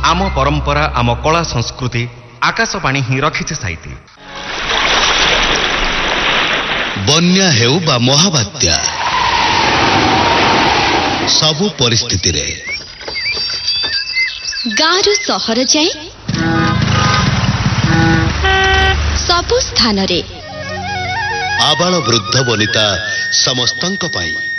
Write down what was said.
आम परंपरा आम कला संस्कृति आकाशवाणी ही रखिছে साइती। बन्या हेउ बा महाबात्या सबु परिस्थिति रे गाँव सहर जाए सबु स्थान रे आबाल वृद्ध वनिता समस्तंक पाई